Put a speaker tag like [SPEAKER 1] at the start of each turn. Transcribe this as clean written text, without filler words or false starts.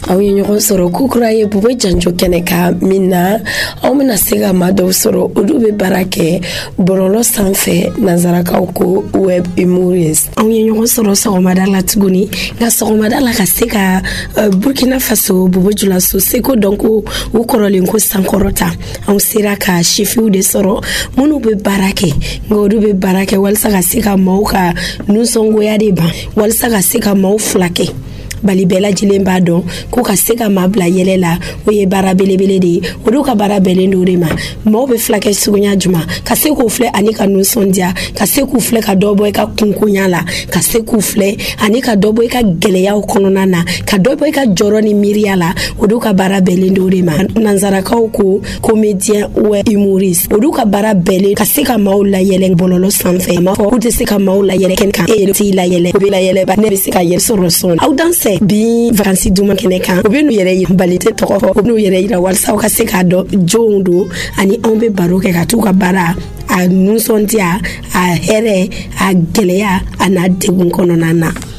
[SPEAKER 1] aw ye ɲɔgɔn sɔrɔ kukura ye bube janjo kɛnɛ ka min na aw bɛna se ka maa dɔw sɔrɔ olu bɛ baara kɛ bɔlɔlɔ sanfɛ nanzarakaw ko web humorist. Aw ye ɲɔgɔn sɔrɔ sɔgɔmada la tuguni nka sɔgɔmada la ka se ka Burkina Faso Bobo Julaso seko dɔn ko u kɔrɔlen ko sankɔrɔta anw sera ka sifiw de sɔrɔ minnu bɛ baara kɛ nka olu bɛ baara kɛ walasa ka se ka maaw ka nusɔngoya de ban walasa ka se ka maaw fila kɛ bali bɛɛ lajɛlen b'a dɔn ko ka se ka maa bila yɛlɛ la o ye baara belebele de ye olu ka baara bɛnnen do de ma maaw bɛ filakɛ sugunya juma ka se k'u filɛ ani ka nusɔndiya ka se k'u filɛ ka dɔ bɔ i ka kunkonya la ka se k'u filɛ ani ka dɔ bɔ i ka gɛlɛyaw kɔnɔna na ka dɔ bɔ i ka jɔrɔ ni miiriya la olu ka baara bɛnnen do de ma nanzarakaw ko comédien ou humoriste olu ka baara bɛnnen ka se ka maaw layɛlɛ bɔlɔlɔ sanfɛ ma fɔ k'u tɛ se ka maaw layɛlɛ kɛnɛ kan e yɛrɛ t'i layɛlɛ o bɛ layɛlɛ ba ne bɛ se ka yɛrɛ sɔrɔ sɔn aw danse bi vacances duma kɛnɛ kan u bɛ n'u yɛrɛ yira bali tɛ tɔgɔ fɔ u bɛ n'u yɛrɛ yira walasa u ka se k'a dɔn jɔnw don ani anw bɛ baro kɛ ka t'u ka baara a nusɔndiya a hɛrɛ a gɛlɛya a n'a degun kɔnɔna na.